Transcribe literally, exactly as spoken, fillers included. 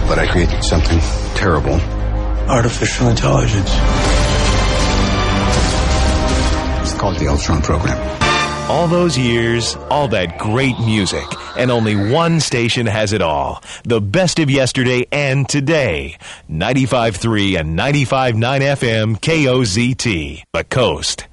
but I created something terrible. Artificial intelligence. It's called the Ultron program. All those years, all that great music, and only one station has it all. The best of yesterday and today. ninety-five point three and ninety-five point nine F M K O Z T, The Coast.